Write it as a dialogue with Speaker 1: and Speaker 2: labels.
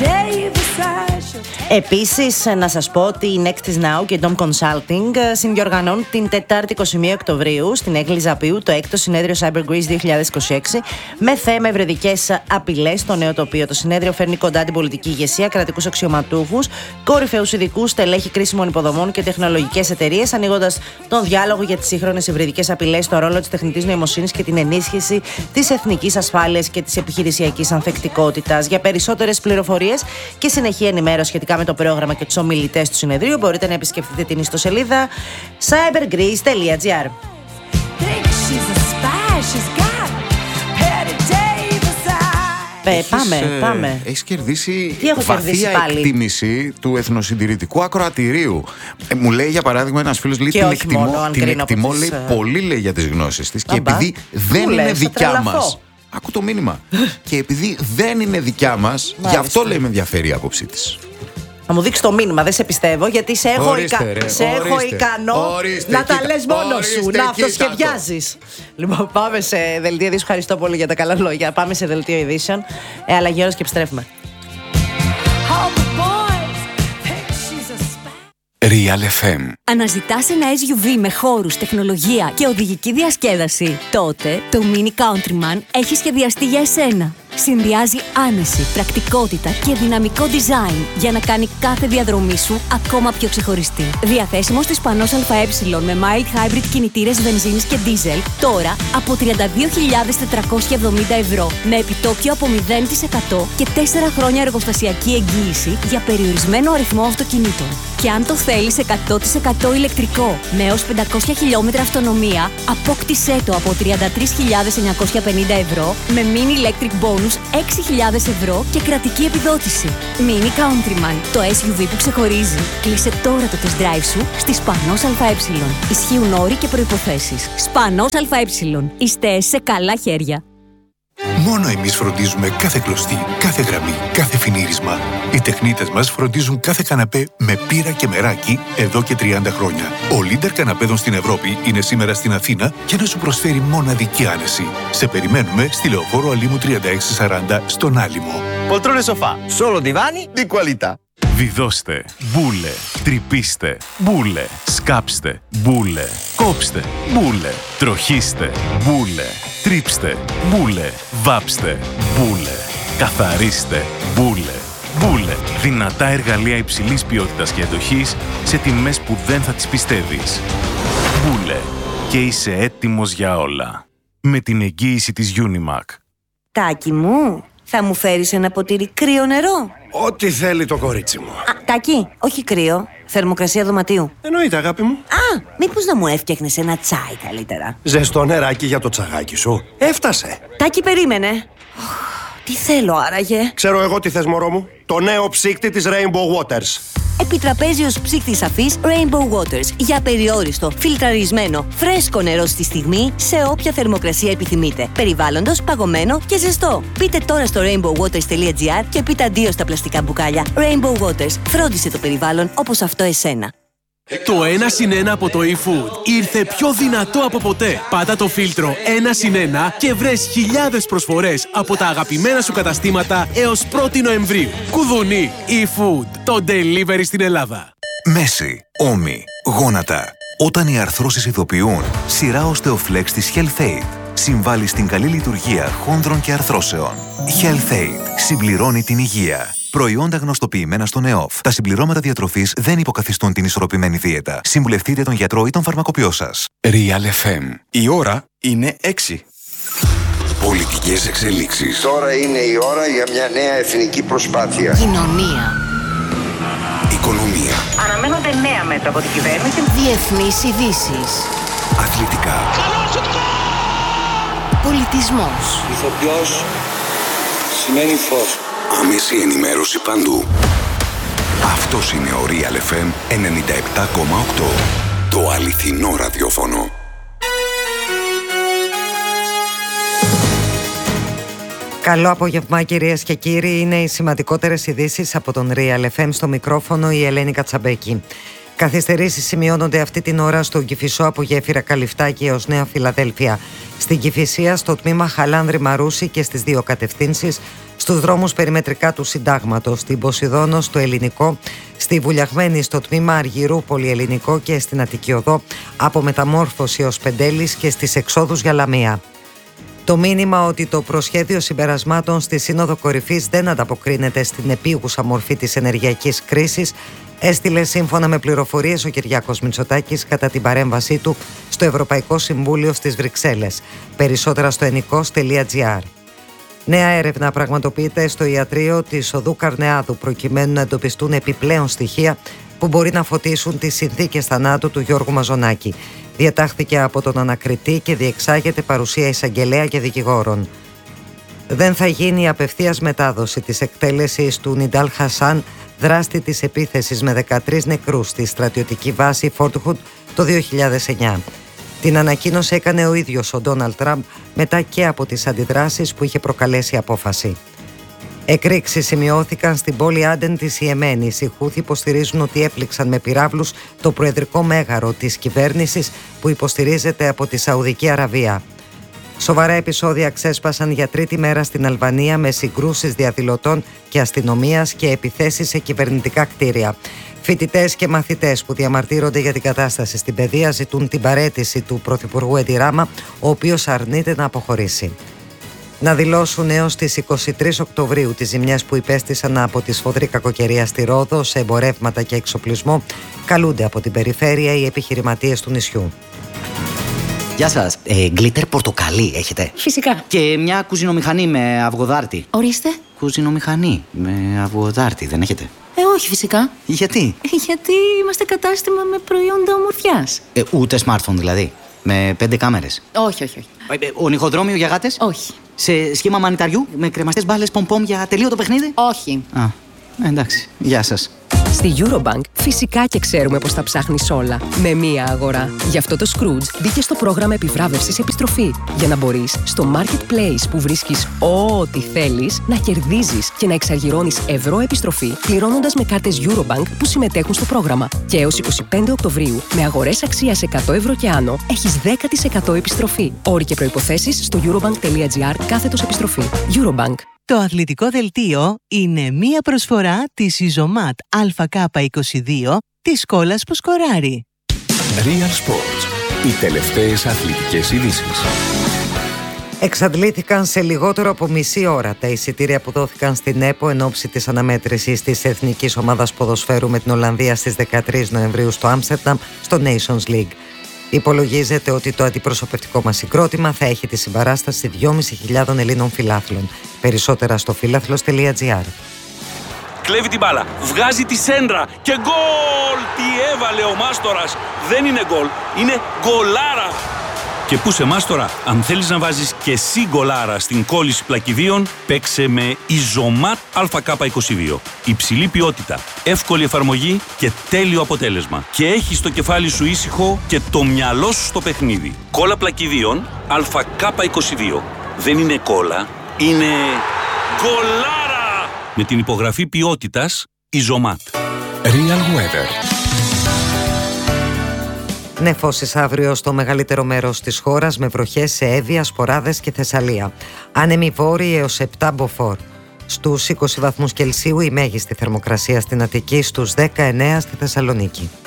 Speaker 1: Επίσης, να σας πω ότι η Nextis Now και η Dom Consulting συνδιοργανώνουν την Τετάρτη 21 Οκτωβρίου στην Έγκλη Ζαπίου το 6ο συνέδριο Cyber Greece 2026 με θέμα ευρεδικές απειλές στο νέο τοπίο. Το συνέδριο φέρνει κοντά την πολιτική ηγεσία, κρατικούς αξιωματούχους, κορυφαίους ειδικούς, στελέχη κρίσιμων υποδομών και τεχνολογικές εταιρείες, ανοίγοντας τον διάλογο για τις σύγχρονες ευρεδικές απειλές, το ρόλο της τεχνητής νοημοσύνης και την ενίσχυση της εθνικής ασφάλειας και της επιχειρησιακής ανθεκτικότητας. Για περισσότερες πληροφορίες και συνεχή ενημέρωση σχετικά με το πρόγραμμα και τους ομιλητές του συνεδρίου, μπορείτε να επισκεφτείτε την ιστοσελίδα cybergreece.gr. Πάμε.
Speaker 2: Έχεις κερδίσει βαθία εκτίμηση του εθνοσυντηρητικού ακροατηρίου. Μου λέει για παράδειγμα ένας φίλος, λέει, την εκτιμώ λέει, πολύ λέει, για τις γνώσεις της και επειδή δεν είναι δικιά μας. Άκου το μήνυμα. Και επειδή δεν είναι δικιά μας, γι' αυτό λέει με ενδιαφέρει η άποψή της.
Speaker 1: Θα μου δείξει το μήνυμα, δεν σε πιστεύω, γιατί σε έχω ικανό να τα λες μόνος σου, να αυτοσχεδιάζεις. Λοιπόν, πάμε σε δελτίο ειδήσεων. Ευχαριστώ πολύ για τα καλά λόγια. Πάμε σε δελτίο ειδήσεων. Αλλαγή ώρας και επιστρέφουμε.
Speaker 3: Real FM.
Speaker 4: Αναζητάς ένα SUV με χώρους, τεχνολογία και οδηγική διασκέδαση? Τότε το Mini Countryman έχει σχεδιαστεί για εσένα. Συνδυάζει άνεση, πρακτικότητα και δυναμικό design για να κάνει κάθε διαδρομή σου ακόμα πιο ξεχωριστή. Διαθέσιμο στις Πανός ΑΕ με mild hybrid κινητήρες βενζίνης και diesel τώρα από 32.470 ευρώ με επιτόκιο από 0% και 4 χρόνια εργοστασιακή εγγύηση για περιορισμένο αριθμό αυτοκινήτων. Και αν το θέλεις 100% ηλεκτρικό με έως 500 χιλιόμετρα αυτονομία, απόκτησέ το από 33.950 ευρώ με mini electric bonus 6.000 ευρώ και κρατική επιδότηση. Mini Countryman, το SUV που ξεχωρίζει. Κλείσε τώρα το test drive σου στη Σπανός ΑΕ. Ισχύουν όροι και προϋποθέσεις. Σπανός ΑΕ. Είστε σε καλά χέρια.
Speaker 3: Μόνο εμείς φροντίζουμε κάθε κλωστή, κάθε γραμμή, κάθε φινίρισμα. Οι τεχνίτες μας φροντίζουν κάθε καναπέ με πύρα και μεράκι εδώ και 30 χρόνια. Ο leader καναπέδων στην Ευρώπη είναι σήμερα στην Αθήνα για να σου προσφέρει μοναδική άνεση. Σε περιμένουμε στη Λεωφόρο Αλήμου 3640 στον Άλυμο.
Speaker 5: Poltrone sofà, solo divani di qualità.
Speaker 6: Βιδώστε, μπούλε, τρυπήστε, μπούλε, σκάψτε, μπούλε, κόψτε, μπούλε, τροχίστε, μπούλε, τρίψτε, μπούλε, βάψτε, μπούλε, καθαρίστε, μπούλε. Μπούλε, δυνατά εργαλεία υψηλής ποιότητας και αντοχής σε τιμές που δεν θα τις πιστεύεις. Μπούλε, και είσαι έτοιμος για όλα. Με την εγγύηση της Unimac.
Speaker 4: Τάκη μου, θα μου φέρεις ένα ποτήρι κρύο νερό?
Speaker 7: Ό,τι θέλει το κορίτσι μου.
Speaker 4: Τάκη, όχι κρύο. Θερμοκρασία δωματίου.
Speaker 7: Εννοείται, αγάπη μου.
Speaker 4: Μήπως να μου έφτιαχνες ένα τσάι καλύτερα?
Speaker 7: Ζεστό νεράκι για το τσαγάκι σου. Έφτασε.
Speaker 4: Τάκη, περίμενε. Τι θέλω άραγε?
Speaker 7: Ξέρω εγώ τι θες, μωρό μου. Το νέο ψύκτη της Rainbow Waters.
Speaker 4: Επιτραπέζιος ψύκτης σαφής Rainbow Waters. Για περιόριστο, φιλτραρισμένο, φρέσκο νερό στη στιγμή, σε όποια θερμοκρασία επιθυμείτε. Περιβάλλοντος, παγωμένο και ζεστό. Πείτε τώρα στο rainbowwaters.gr και πείτε αντίο στα πλαστικά μπουκάλια. Rainbow Waters. Φρόντισε το περιβάλλον όπως αυτό εσένα.
Speaker 8: Το 1+1 από το eFood ήρθε πιο δυνατό από ποτέ. Πάτα το φίλτρο 1+1 και βρες χιλιάδες προσφορές από τα αγαπημένα σου καταστήματα έως 1η Νοεμβρίου. Κουδουνί, eFood, το delivery στην Ελλάδα.
Speaker 3: Μέση, ώμοι, γόνατα. Όταν οι αρθρώσεις ειδοποιούν, σειρά Osteoflex της HealthAid συμβάλλει στην καλή λειτουργία χόνδρων και αρθρώσεων. HealthAid συμπληρώνει την υγεία. Προϊόντα γνωστοποιημένα στον ΕΟΦ. Τα συμπληρώματα διατροφής δεν υποκαθιστούν την ισορροπημένη δίαιτα. Συμβουλευτείτε τον γιατρό ή τον φαρμακοποιό σας. Real FM.
Speaker 5: Η ώρα είναι 6.
Speaker 3: Πολιτικές εξελίξεις.
Speaker 9: Τώρα είναι η ώρα για μια νέα εθνική προσπάθεια.
Speaker 4: Κοινωνία.
Speaker 3: Οικονομία.
Speaker 10: Αναμένονται νέα μέτρα από την κυβέρνηση.
Speaker 4: Διεθνείς ειδήσεις.
Speaker 3: Αθλητικά.
Speaker 4: Πολιτισμός.
Speaker 9: Ηθοποιός σημαίνει φως.
Speaker 3: Άμεση ενημέρωση παντού. Αυτός είναι ο Real FM 97,8. Το αληθινό ραδιόφωνο.
Speaker 11: Καλό απόγευμα, κυρίες και κύριοι. Είναι οι σημαντικότερες ειδήσεις από τον Real FM. Στο μικρόφωνο η Ελένη Κατσαμπέκη. Καθυστερήσεις σημειώνονται αυτή την ώρα στον Κηφισό από γέφυρα Καλυφτάκη έως Νέα Φιλαδέλφια. Στην Κηφισία, στο τμήμα Χαλάνδρη Μαρούσι και στις δύο κατευθύνσεις, στους δρόμους περιμετρικά του Συντάγματος, στην Ποσειδώνο στο Ελληνικό, στη Βουλιαγμένη στο τμήμα Αργυρού Πολυελληνικό και στην Αττική Οδό από Μεταμόρφωση ως Πεντέλης και στις εξόδους για Λαμία. Το μήνυμα ότι το προσχέδιο συμπερασμάτων στη Σύνοδο Κορυφής δεν ανταποκρίνεται στην επίγουσα μορφή της ενεργειακής κρίσης έστειλε σύμφωνα με πληροφορίες ο Κυριάκος Μητσοτάκης κατά την παρέμβασή του στο Ευρωπαϊκό Συμβούλιο στις Βρυξέλλες. Περισσότερα στο ενικός.gr. Νέα έρευνα πραγματοποιείται στο ιατρείο της Οδού Καρνεάδου προκειμένου να εντοπιστούν επιπλέον στοιχεία που μπορεί να φωτίσουν τις συνθήκες θανάτου του Γιώργου Μαζονάκη. Διατάχθηκε από τον ανακριτή και διεξάγεται παρουσία εισαγγελέα και δικηγόρων. Δεν θα γίνει απευθείας μετάδοση της εκτέλεσης του Νιντάλ Χασάν, δράστη της επίθεσης με 13 νεκρούς στη στρατιωτική βάση Φόρτουχουντ το 2009. Την ανακοίνωση έκανε ο ίδιος ο Ντόναλντ Τραμπ μετά και από τις αντιδράσεις που είχε προκαλέσει η απόφαση. Εκρήξεις σημειώθηκαν στην πόλη Άντεν της Ιεμένης. Οι Χούθι υποστηρίζουν ότι έπληξαν με πυράβλους το προεδρικό μέγαρο της κυβέρνησης που υποστηρίζεται από τη Σαουδική Αραβία. Σοβαρά επεισόδια ξέσπασαν για τρίτη μέρα στην Αλβανία με συγκρούσεις διαδηλωτών και αστυνομίας και επιθέσεις σε κυβερνητικά κτίρια. Φοιτητές και μαθητές που διαμαρτύρονται για την κατάσταση στην παιδεία ζητούν την παραίτηση του Πρωθυπουργού Έντι Ράμα, ο οποίος αρνείται να αποχωρήσει. Να δηλώσουν έως τις 23 Οκτωβρίου τις ζημιές που υπέστησαν από τη σφοδρή κακοκαιρία στη Ρόδο σε εμπορεύματα και εξοπλισμό, καλούνται από την περιφέρεια οι επιχειρηματίες του νησιού.
Speaker 12: Γεια σας. Γκλίτερ πορτοκαλί έχετε?
Speaker 13: Φυσικά.
Speaker 12: Και μια κουζινομηχανή με αυγοδάρτη.
Speaker 13: Ορίστε.
Speaker 12: Κουζινομηχανή με αυγοδάρτη δεν έχετε?
Speaker 13: Όχι φυσικά.
Speaker 12: Γιατί?
Speaker 13: Γιατί είμαστε κατάστημα με προϊόντα ομορφιάς.
Speaker 12: Ούτε smartphone δηλαδή? Με 5 κάμερες?
Speaker 13: Όχι.
Speaker 12: Ονυχοδρόμιο για γάτες?
Speaker 13: Όχι.
Speaker 12: Σε σχήμα μανιταριού με κρεμαστές μπάλες πομπομ για τελείωτο παιχνίδι?
Speaker 13: Όχι.
Speaker 12: Εντάξει. Γεια σας.
Speaker 14: Στη Eurobank φυσικά και ξέρουμε πως τα ψάχνεις όλα με μία αγορά. Γι' αυτό το Scrooge μπήκε στο πρόγραμμα επιβράβευσης επιστροφή για να μπορείς στο marketplace που βρίσκεις ό,τι θέλεις να κερδίζεις και να εξαργυρώνεις ευρώ επιστροφή πληρώνοντας με κάρτες Eurobank που συμμετέχουν στο πρόγραμμα. Και έως 25 Οκτωβρίου με αγορές αξίας 100 ευρώ και άνω έχεις 10% επιστροφή. Όροι και προϋποθέσεις στο eurobank.gr/επιστροφή. Eurobank.
Speaker 15: Το αθλητικό δελτίο είναι μία προσφορά της Ιζωμάτ ΑΚ22 της κόλλας που σκοράρει.
Speaker 3: Real Sports. Οι τελευταίες αθλητικές ειδήσεις.
Speaker 11: Εξαντλήθηκαν σε λιγότερο από μισή ώρα τα εισιτήρια που δόθηκαν στην ΕΠΟ εν ώψη της αναμέτρησης της Εθνικής Ομάδας Ποδοσφαίρου με την Ολλανδία στις 13 Νοεμβρίου στο Άμστερνταμ στο Nations League. Υπολογίζεται ότι το αντιπροσωπευτικό μας συγκρότημα θα έχει τη συμπαράσταση 2.500 Ελλήνων φιλάθλων. Περισσότερα στο φιλάθλος.gr.
Speaker 16: Κλέβει την μπάλα, βγάζει τη σέντρα και γκολ! Τι έβαλε ο Μάστορας! Δεν είναι γκολ, είναι γκολάρα! Και πού σε Μάστορα, αν θέλεις να βάζεις και εσύ γκολάρα στην κόλληση πλακιδίων, παίξε με Ιζωμάτ ΑΚ22. Υψηλή ποιότητα, εύκολη εφαρμογή και τέλειο αποτέλεσμα. Και έχεις το κεφάλι σου ήσυχο και το μυαλό σου στο παιχνίδι. Κόλλα πλακιδίων ΑΚ22. Δεν είναι κόλλα, είναι γκολάρα! Με την υπογραφή ποιότητας Ιζωμάτ.
Speaker 3: Real Weather.
Speaker 11: Νεφώσεις αύριο στο μεγαλύτερο μέρος της χώρας με βροχές σε Εύβοια, Σποράδες και Θεσσαλία. Άνεμοι βόρειοι έως 7 μποφόρ. Στους 20 βαθμούς Κελσίου η μέγιστη θερμοκρασία στην Αττική, στους 19 στη Θεσσαλονίκη.